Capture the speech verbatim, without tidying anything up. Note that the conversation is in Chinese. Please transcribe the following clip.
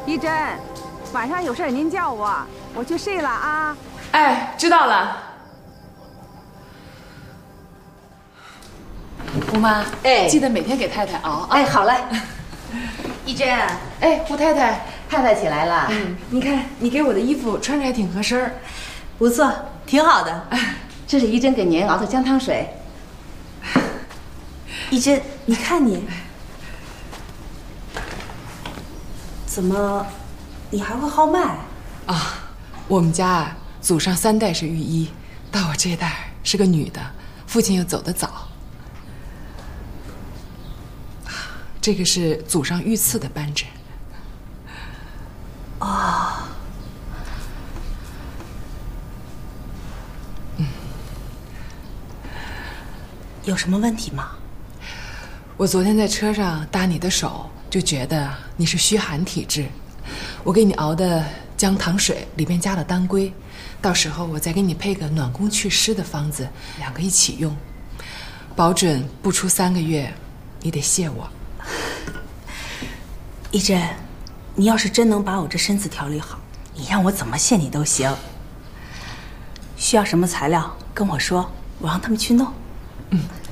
一真，晚上有事您叫我，我去睡了啊。 哎，知道了。胡妈， 哎， 记得每天给太太熬啊。 哎，好嘞。一真， 哎，胡太太， 太太起来了。 嗯，你看你给我的衣服穿着还挺合身儿， 不错，挺好的。这是一真给您熬的姜汤水。一真，你看你，怎么，你还会号脉啊？我们家啊，祖上三代是御医，到我这代是个女的，父亲又走得早。这个是祖上御赐的扳指。 哦。 嗯。 有什么问题吗？ 我昨天在车上搭你的手，就觉得你是虚寒体质。我给你熬的姜糖水里边加了当归，到时候我再给你配个暖宫祛湿的方子，两个一起用，保准不出三个月，你得谢我。 一真，你要是真能把我这身子调理好，你让我怎么谢你都行。需要什么材料跟我说，我让他们去弄。 嗯，